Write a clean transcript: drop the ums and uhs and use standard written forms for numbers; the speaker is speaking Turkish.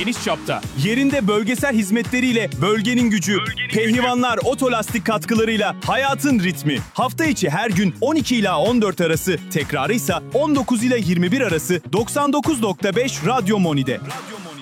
geniş çapta. Yerinde bölgesel hizmetleriyle bölgenin gücü, Pehlivanlar Otolastik katkılarıyla hayatın ritmi. Hafta içi her gün 12 ila 14 arası, tekrarı ise 19 ile 21 arası 99.5 Radyo Moni'de.